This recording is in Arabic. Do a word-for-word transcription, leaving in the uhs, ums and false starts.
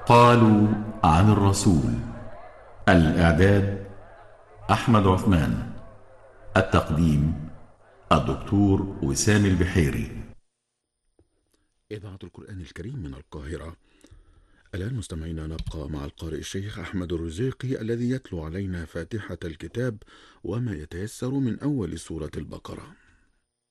قالوا عن الرسول. الإعداد أحمد عثمان. التقديم الدكتور وسام البحيري. إذاعة القرآن الكريم من القاهرة. الآن مستمعينا نبقى مع القارئ الشيخ أحمد الرزيقي الذي يتلو علينا فاتحة الكتاب وما يتيسر من أول سورة البقرة.